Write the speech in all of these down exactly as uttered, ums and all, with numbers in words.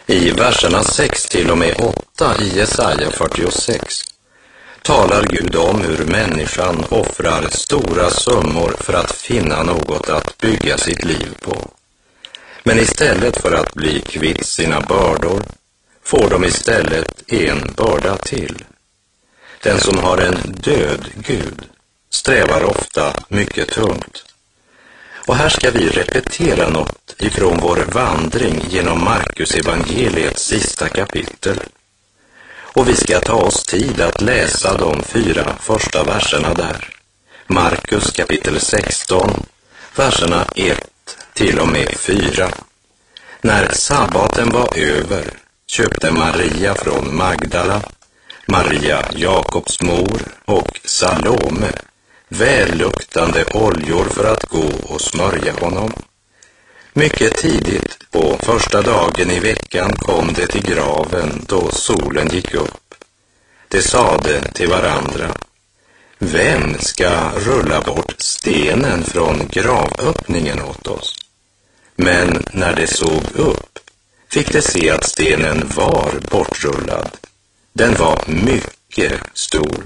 I verserna sex till och med åtta i Jesaja fyrtiosex talar Gud om hur människan offrar stora summor för att finna något att bygga sitt liv på. Men istället för att bli kvitt sina bördor får de istället en börda till. Den som har en död Gud strävar ofta mycket tungt. Och här ska vi repetera något ifrån vår vandring genom Markus evangeliets sista kapitel. Och vi ska ta oss tid att läsa de fyra första verserna där. Markus kapitel sexton, verserna ett till och med fyra. När sabbaten var över köpte Maria från Magdala, Maria Jakobs mor och Salome välluktande oljor för att gå och smörja honom. Mycket tidigt på första dagen i veckan kom det till graven då solen gick upp. De sade till varandra: vem ska rulla bort stenen från gravöppningen åt oss? Men när de såg upp fick de se att stenen var bortrullad. Den var mycket stor.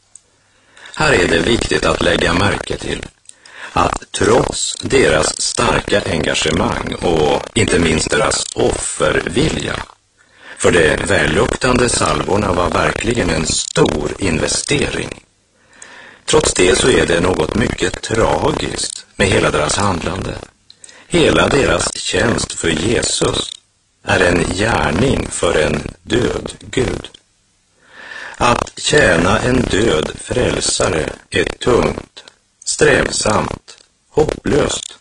Här är det viktigt att lägga märke till att trots deras starka engagemang och inte minst deras offervilja, för de välluktande salvorna var verkligen en stor investering. Trots det så är det något mycket tragiskt med hela deras handlande. Hela deras tjänst för Jesus är en gärning för en död Gud. Att tjäna en död frälsare är tungt, strävsamt, hopplöst.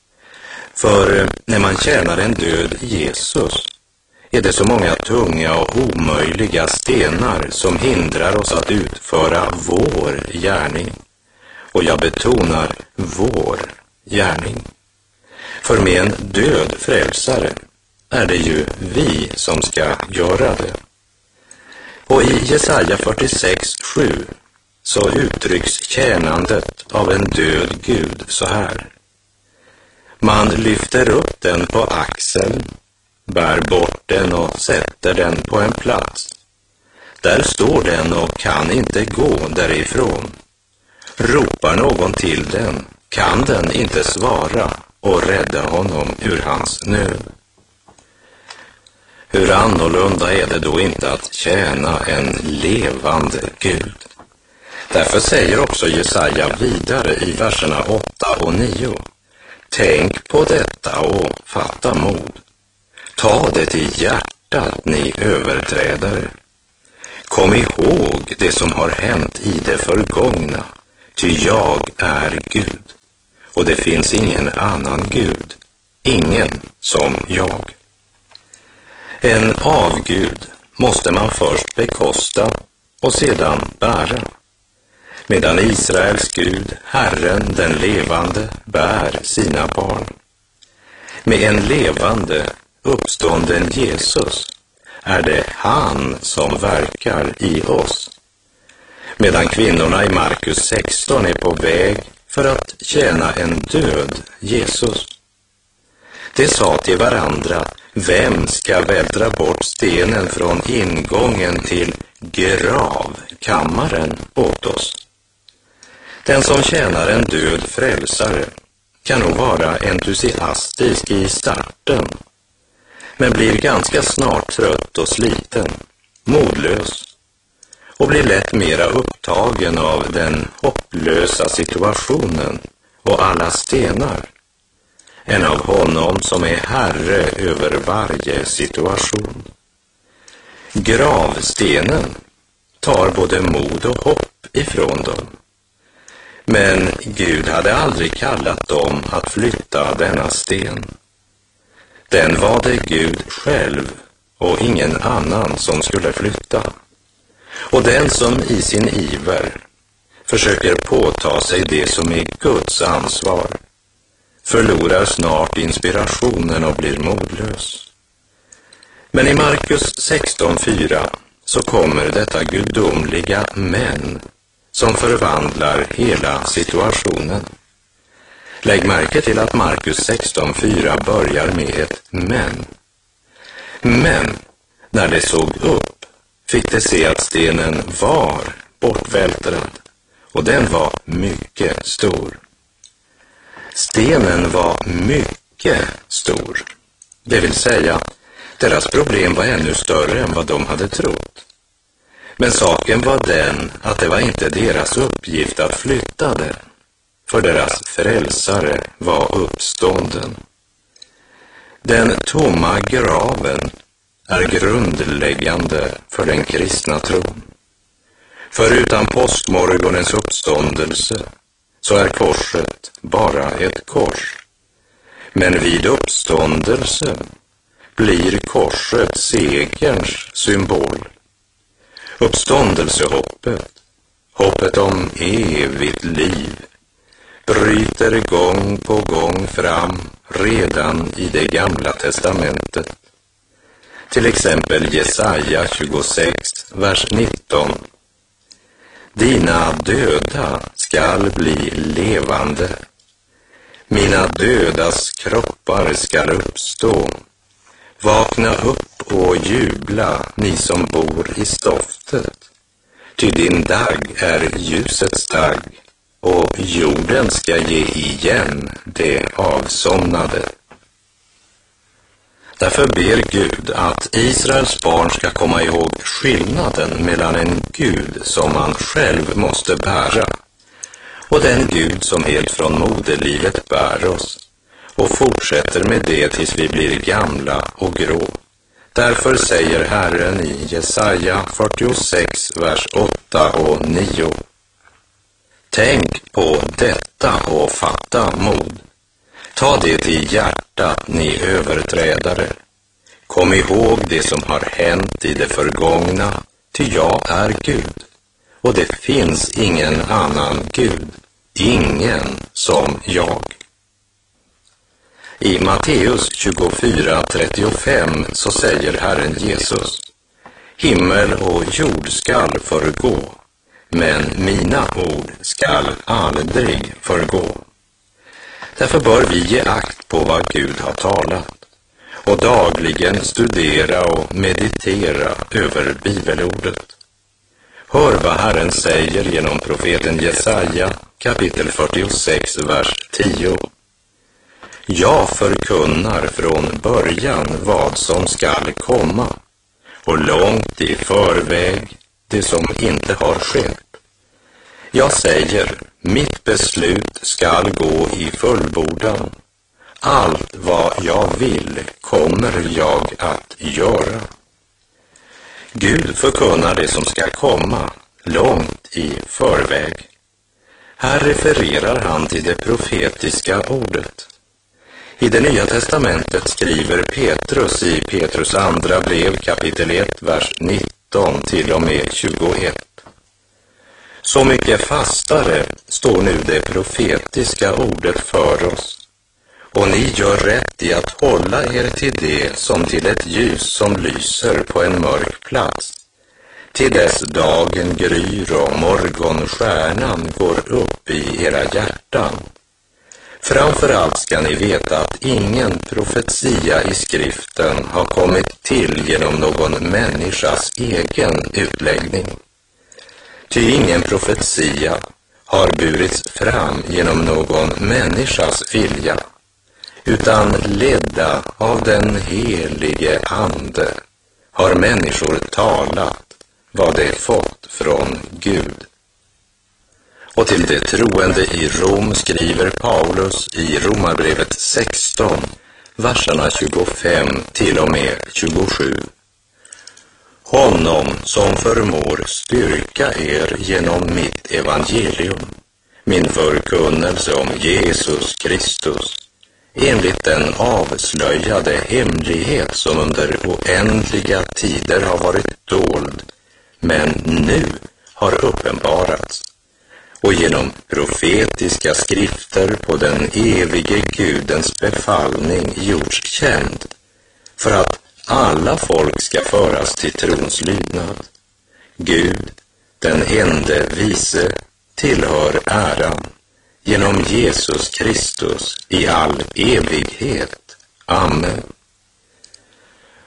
För när man tjänar en död Jesus är det så många tunga och omöjliga stenar som hindrar oss att utföra vår gärning. Och jag betonar vår gärning. För med en död frälsare är det ju vi som ska göra det. Och i Jesaja fyrtiosex sju så uttrycks tjänandet av en död Gud så här: man lyfter upp den på axeln, bär bort den och sätter den på en plats. Där står den och kan inte gå därifrån. Ropar någon till den kan den inte svara och rädda honom ur hans nöd. Hur annorlunda är det då inte att tjäna en levande Gud? Därför säger också Jesaja vidare i verserna åtta och nio: tänk på detta och fatta mod. Ta det till hjärtat, ni överträdare. Kom ihåg det som har hänt i det förgångna, ty jag är Gud, och det finns ingen annan Gud, ingen som jag. En avgud måste man först bekosta och sedan bära, medan Israels Gud, Herren den levande, bär sina barn. Med en levande, uppstånden Jesus är det han som verkar i oss, medan kvinnorna i Markus sexton är på väg för att tjäna en död Jesus. De sa till varandra: vem ska vältra bort stenen från ingången till gravkammaren åt oss? Den som tjänar en död frälsare kan nog vara entusiastisk i starten, men blir ganska snart trött och sliten, modlös, och blir lätt mera upptagen av den hopplösa situationen och alla stenar än av honom som är herre över varje situation. Gravstenen tar både mod och hopp ifrån dem. Men Gud hade aldrig kallat dem att flytta denna sten. Den var det Gud själv och ingen annan som skulle flytta. Och den som i sin iver försöker påta sig det som är Guds ansvar förlorar snart inspirationen och blir modlös. Men i Markus sexton fyra så kommer detta gudomliga men som förvandlar hela situationen. Lägg märke till att Markus sexton fyra börjar med ett men. Men när de såg upp fick de se att stenen var bortvältrad, och den var mycket stor. Stenen var mycket stor. Det vill säga, deras problem var ännu större än vad de hade trott. Men saken var den att det var inte deras uppgift att flytta den, för deras frälsare var uppstånden. Den tomma graven är grundläggande för den kristna tron. För utan påskmorgonens uppståndelse så är korset bara ett kors. Men vid uppståndelse blir korset segerns symbol. Uppståndelsehoppet, hoppet om evigt liv, bryter gång på gång fram redan i det gamla testamentet. Till exempel Jesaja tjugosex, vers nitton. Dina döda skall bli levande. Mina dödas kroppar skall uppstå. Vakna upp och jubla, ni som bor i stoftet. Ty din dag är ljusets dag, och jorden ska ge igen det avsomnade. Därför ber Gud att Israels barn ska komma ihåg skillnaden mellan en Gud som man själv måste bära och den Gud som helt från moderlivet bär oss och fortsätter med det tills vi blir gamla och grå. Därför säger Herren i Jesaja fyrtiosex, vers åtta och nio. Tänk på detta och fatta mod. Ta det till hjärtat, ni överträdare. Kom ihåg det som har hänt i det förgångna, ty jag är Gud. Och det finns ingen annan Gud, ingen som jag. I Matteus tjugofyra, trettiofem så säger Herren Jesus: Himmel och jord skall förgå, men mina ord skall aldrig förgå. Därför bör vi ge akt på vad Gud har talat och dagligen studera och meditera över bibelordet. Hör vad Herren säger genom profeten Jesaja, kapitel fyrtiosex, vers tio. Jag förkunnar från början vad som skall komma, och långt i förväg det som inte har skett. Jag säger, mitt beslut skall gå i fullbordan. Allt vad jag vill kommer jag att göra. Gud förkunnar det som ska komma långt i förväg. Här refererar han till det profetiska ordet. I det nya testamentet skriver Petrus i Petrus andra brev kapitel ett, vers nitton till och med tjugoett. Så mycket fastare står nu det profetiska ordet för oss, och ni gör rätt i att hålla er till det som till ett ljus som lyser på en mörk plats, till dess dagen gryr och morgonstjärnan går upp i era hjärtan. Framförallt ska ni veta att ingen profetia i skriften har kommit till genom någon människas egen utläggning. Ty ingen profetia har burits fram genom någon människas vilja, utan ledda av den helige Ande har människor talat vad de fått från Gud. Och till det troende i Rom skriver Paulus i Romarbrevet sexton, verserna tjugofem till och med tjugosju. Honom som förmår styrka er genom mitt evangelium, min förkunnelse om Jesus Kristus, enligt den avslöjade hemlighet som under oändliga tider har varit dold, men nu har uppenbarats, och genom profetiska skrifter på den evige Gudens befallning gjorts känd, för att alla folk ska föras till trons lydnad. Gud, den ende vise, tillhör äran genom Jesus Kristus i all evighet. Amen. Och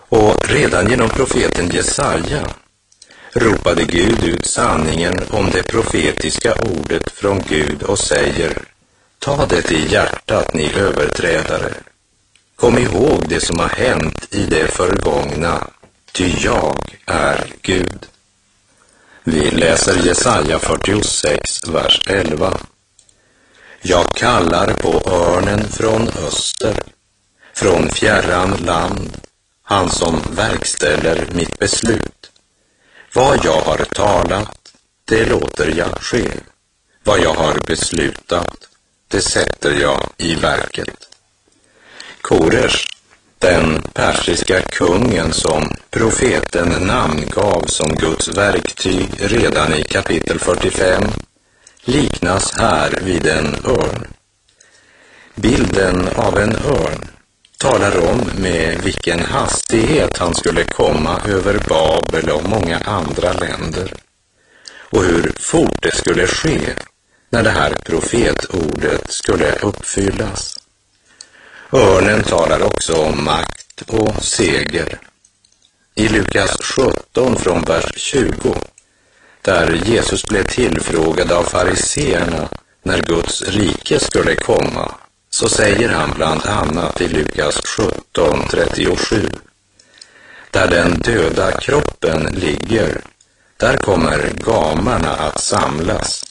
Redan genom profeten Jesaja ropade Gud ut sanningen om det profetiska ordet från Gud och säger: ta det i hjärtat, ni överträdare. Kom ihåg det som har hänt i det förgångna, ty jag är Gud. Vi läser Jesaja fyrtiosex, vers elva. Jag kallar på örnen från öster, från fjärran land, han som verkställer mitt beslut. Vad jag har talat, det låter jag ske. Vad jag har beslutat, det sätter jag i verket. Koresh, den persiska kungen som profeten namngav som Guds verktyg redan i kapitel fyrtiofem, liknas här vid en örn. Bilden av en örn talar om med vilken hastighet han skulle komma över Babel och många andra länder, och hur fort det skulle ske när det här profetordet skulle uppfyllas. Örnen talar också om makt och seger. I Lukas sjutton från vers tjugo, där Jesus blev tillfrågad av fariseerna när Guds rike skulle komma, så säger han bland annat i Lukas sjutton trettiosju: där den döda kroppen ligger, där kommer gamarna att samlas.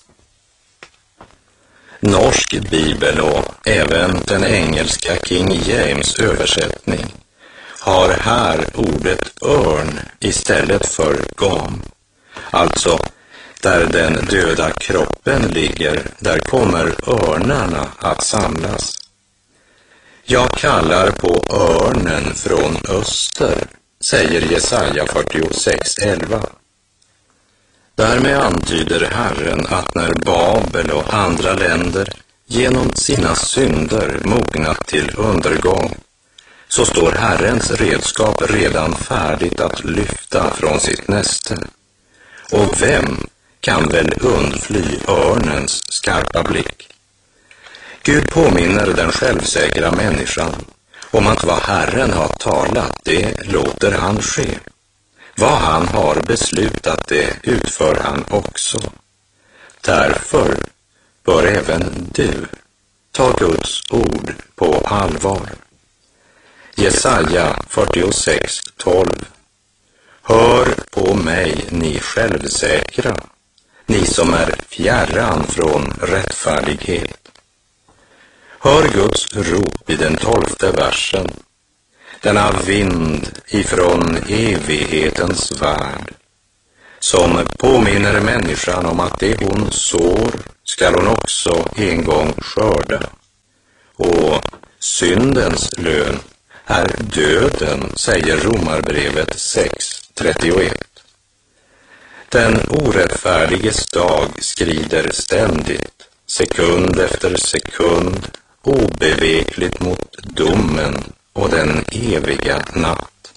Norsk bibel och även den engelska King James översättning har här ordet örn istället för gam. Alltså, där den döda kroppen ligger, där kommer örnarna att samlas. Jag kallar på örnen från öster, säger Jesaja fyrtiosex elva. Därmed antyder Herren att när Babel och andra länder genom sina synder mognat till undergång, så står Herrens redskap redan färdigt att lyfta från sitt näste. Och vem kan väl undfly örnens skarpa blick? Gud påminner den självsäkra människan om att vad Herren har talat, det låter han ske. Vad han har beslutat, det utför han också. Därför bör även du ta Guds ord på allvar. Jesaja fyrtiosex tolv. Hör på mig, ni självsäkra, ni som är fjärran från rättfärdighet. Hör Guds rop i den tolfte versen. Denna vind ifrån evighetens värld, som påminner människan om att det hon sår skall hon också en gång skörda. Och syndens lön är döden, säger Romarbrevet sex trettioett. Den orättfärdiges dag skrider ständigt, sekund efter sekund, obevekligt mot domen och den eviga natt.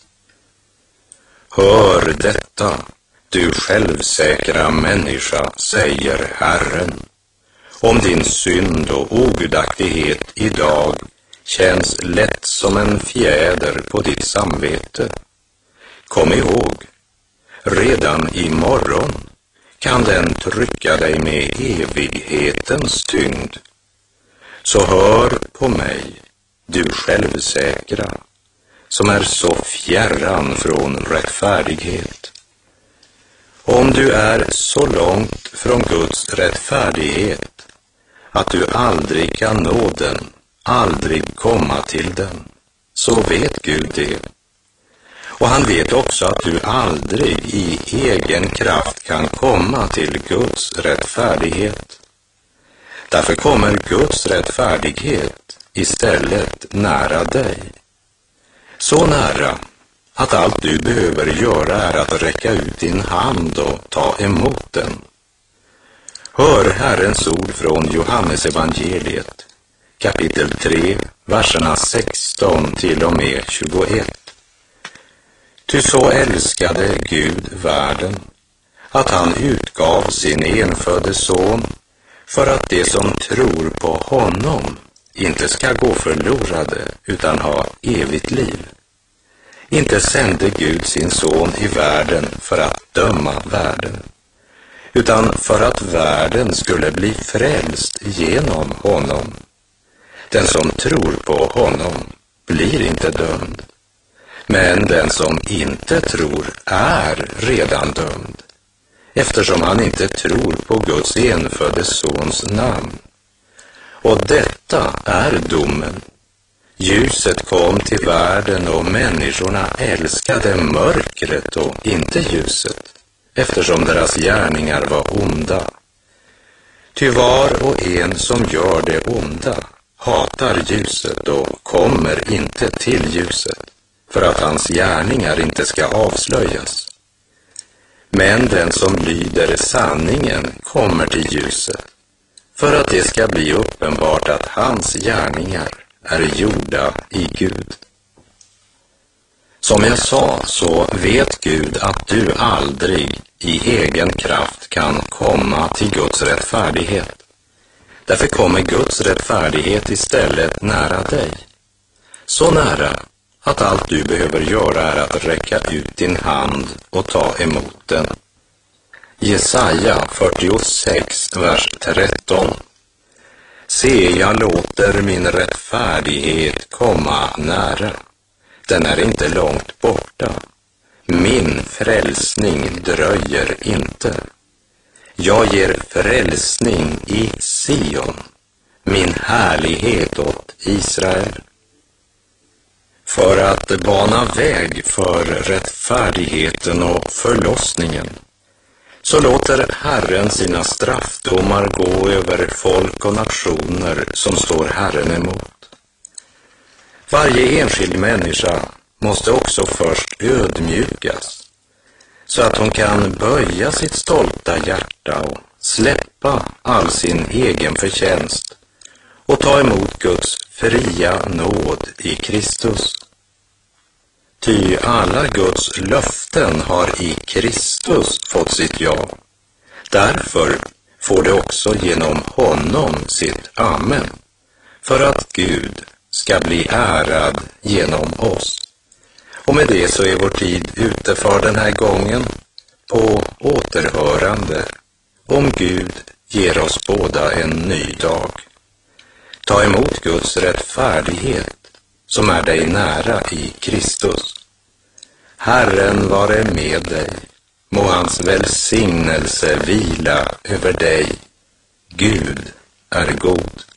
Hör detta, du självsäkra människa, säger Herren. Om din synd och ogudaktighet idag känns lätt som en fjäder på ditt samvete, kom ihåg, redan imorgon kan den trycka dig med evighetens tyngd. Så hör på mig, du självsäkra, som är så fjärran från rättfärdighet. Om du är så långt från Guds rättfärdighet att du aldrig kan nå den, aldrig komma till den, så vet Gud det. Och han vet också att du aldrig i egen kraft kan komma till Guds rättfärdighet. Därför kommer Guds rättfärdighet istället nära dig. Så nära att allt du behöver göra är att räcka ut din hand och ta emot den. Hör Herrens ord från Johannes evangeliet, kapitel tre, verserna sexton till och med tjugoett. Ty så älskade Gud världen, att han utgav sin enfödde son, för att de som tror på honom inte ska gå förlorade utan ha evigt liv. Inte sände Gud sin son i världen för att döma världen, utan för att världen skulle bli frälst genom honom. Den som tror på honom blir inte dömd, men den som inte tror är redan dömd, eftersom han inte tror på Guds enfödde sons namn. Och detta är domen. Ljuset kom till världen och människorna älskade mörkret och inte ljuset, eftersom deras gärningar var onda. Ty var och en som gör det onda hatar ljuset och kommer inte till ljuset, för att hans gärningar inte ska avslöjas. Men den som lyder sanningen kommer till ljuset, för att det ska bli uppenbart att hans gärningar är gjorda i Gud. Som jag sa så vet Gud att du aldrig i egen kraft kan komma till Guds rättfärdighet. Därför kommer Guds rättfärdighet istället nära dig. Så nära att allt du behöver göra är att räcka ut din hand och ta emot den. Jesaja fyrtiosex, vers tretton. Se, jag låter min rättfärdighet komma nära. Den är inte långt borta. Min frälsning dröjer inte. Jag ger frälsning i Sion, min härlighet åt Israel. För att bana väg för rättfärdigheten och förlossningen, så låter Herren sina straffdomar gå över folk och nationer som står Herren emot. Varje enskild människa måste också först ödmjukas, så att hon kan böja sitt stolta hjärta och släppa all sin egen förtjänst och ta emot Guds fria nåd i Kristus. Ty alla Guds löften har i Kristus fått sitt ja. Därför får det också genom honom sitt amen, för att Gud ska bli ärad genom oss. Och med det så är vår tid ute för den här gången. På återhörande, om Gud ger oss båda en ny dag. Ta emot Guds rättfärdighet som är dig nära i Kristus. Herren vare med dig, må hans välsignelse vila över dig. Gud är god.